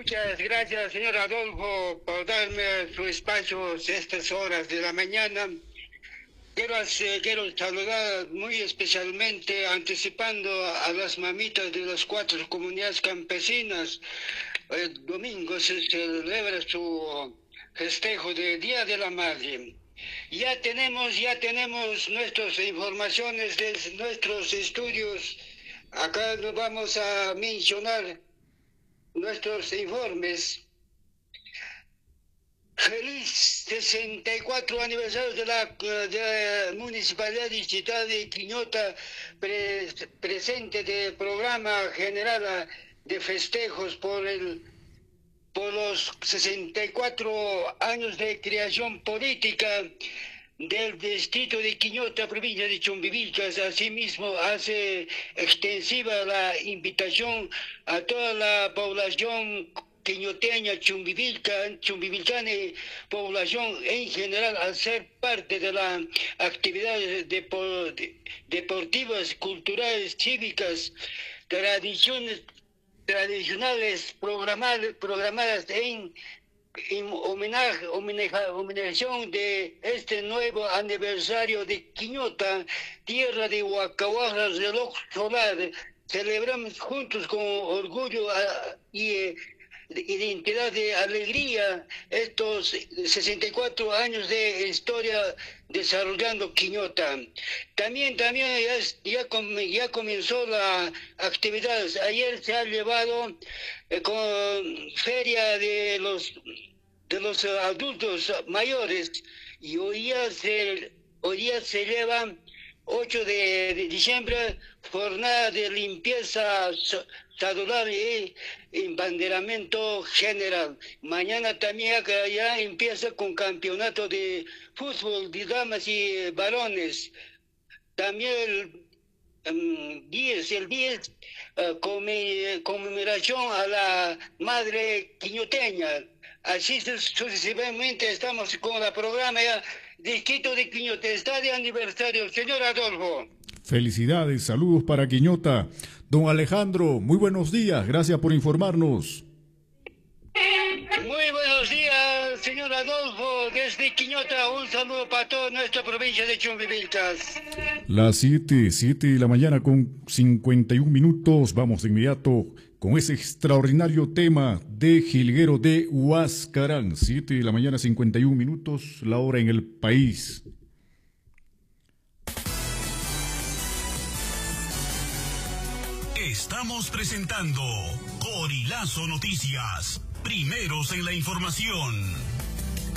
Muchas gracias, señor Adolfo, por darme su espacio a estas horas de la mañana. Quiero saludar muy especialmente, anticipando a las mamitas de las 4 comunidades campesinas. El domingo se celebra su festejo de Día de la Madre. Ya tenemos nuestras informaciones de nuestros estudios. Acá nos vamos a mencionar nuestros informes. Feliz 64 aniversario de la Municipalidad Distrital de Quiñota, presente del programa general de festejos por los 64 años de creación política del distrito de Quiñota, provincia de Chumbivilcas. Asimismo, hace extensiva la invitación a toda la población quiñoteña, chumbivilcana y población en general a ser parte de las actividades deportivas, culturales, cívicas, tradicionales programadas en homenajeación de este nuevo aniversario de Quiñota, tierra de Huacahuara, reloj solar. Celebramos juntos con orgullo y identidad de alegría estos 64 años de historia desarrollando Quiñota. También ya comenzó la actividad. Ayer se ha llevado con feria de los adultos mayores, y hoy ya se lleva 8 de diciembre, jornada de limpieza saludable y embanderamiento general. Mañana también ya empieza con campeonato de fútbol de damas y varones. También el 10, conmemoración a la madre quiñoteña. Así sucesivamente estamos con el programa ya, Distrito de Quiñota, está de aniversario. Señor Adolfo. Felicidades, saludos para Quiñota. Don Alejandro, muy buenos días, gracias por informarnos. Muy buenos días, señor Adolfo, desde Quiñota, un saludo para toda nuestra provincia de Chumbivilcas. Las 7 de la mañana con 51 minutos, vamos de inmediato con ese extraordinario tema de Jilguero de Huascarán. 7 de la mañana 51 minutos, la hora en el país. Estamos presentando Corilazo Noticias, primeros en la información.